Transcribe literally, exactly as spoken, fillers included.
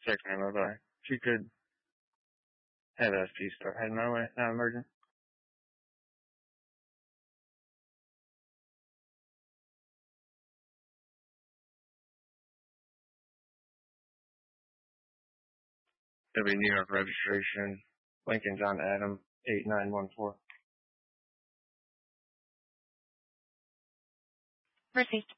Text memo, bye. If you could have S P start heading my way, not emergent. W New York registration, Lincoln John Adam, eight nine one four. Received.